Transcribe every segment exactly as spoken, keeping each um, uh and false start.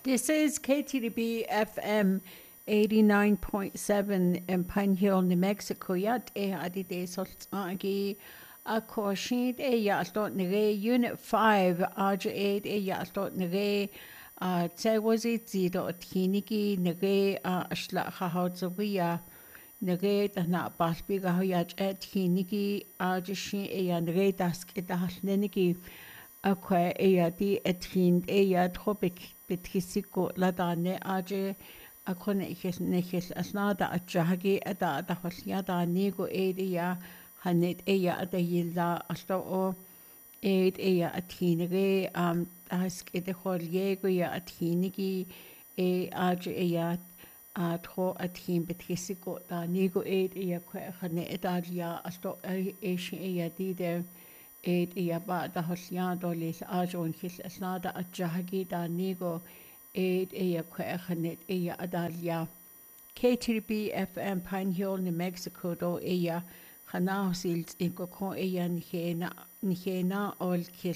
This is K T D B F M eighty-nine point seven in Pine Hill, New Mexico. Yat e adide soltagi a koshid e yatlot nere Unit five Aja eight e yatlot nere a tsewazi zido tinigi nere a ashla hahodzawiya nere dana basbi gahoyat et tinigi Aja shin e ya nere dask e dahal nenigi akwa e ya di ethin e ya tropik betrisiko ladane Aja akone ikes nekes asnada atjahagi ada adahwasliada nigo e ya hanet eya adayilla asto o eid eya atinige um ask ede kholiego ya atinigi e aj eya atro atin betrisiko da nigo eid eya kwe khane edalia asto e shi eya dide eid eya ba da hosya dolis ajon khis asnada atjahagi da nigo eid eya kwe khanet eya adalia K T D B F M Pine Hill, New Mexico do eya Hanausilt in Kokon eya nihena nihena ol kil.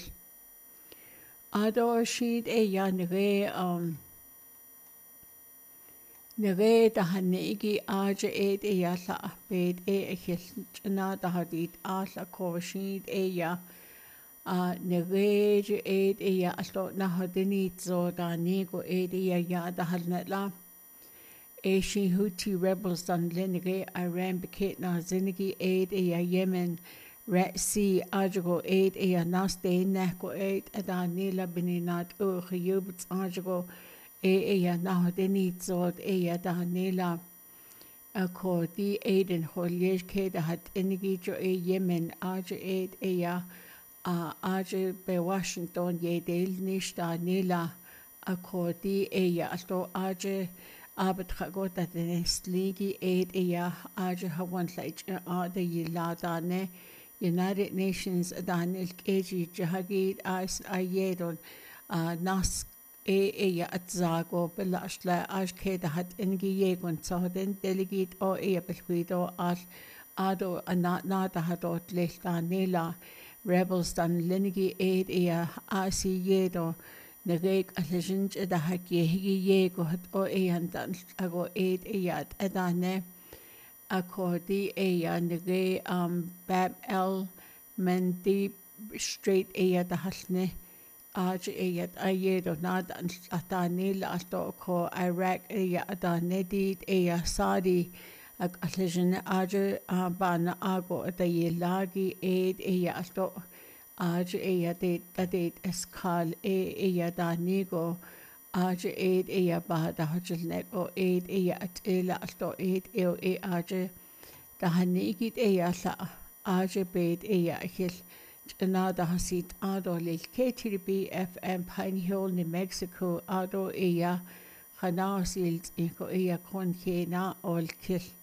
Ado sheet eya nere um nere da hanegi aja ed eya sa bed e ekil chna da hadit asa ko sheet eya a nere je ed eya asto na hadinit zo da nego ed eya ya da halnetla Ashi Houthi rebels dan lenige Iran bekit na zinigi aid e Yemen Red Sea ajago aid e naste nako aid ada nila beninat ur khiyubts ajago e e na deni zod e da nila ako di aid in holish ke da hat enigi jo e Yemen aja aid e ya a aja be Washington ye del nishta nila ako di e ya asto aja Aber tragot dat den sligi aid eya aja hawan laich a de yiladane United Nations danil keji jahagid as ayedon nas e eya atzago belashla aj keda hat engi yegon soden delegate o eya belwido al ado anat nada hadot lehtanela rebels dan linigi aid eya asi yedo Nagek alejinch da haki higi yego hat o eyan dan ago aid eyat adane akodi eya nage um bab el mendi straight eya da hasne aj eyat ayedo nadan atani la asto ko Iraq eya adane dit eya Saudi ag alejin aj ban ago da yelagi aid eya asto Aj eya de dadet eskal e eya da nigo aj eid eya ba da hajilnek o eid eya at ela asto eid eo e aj da hanigit eya sa aj bed eya hil jana da hasit ado lil K T D B F M Pine Hill, New Mexico ado eya hanasil eko eya kon kena ol kil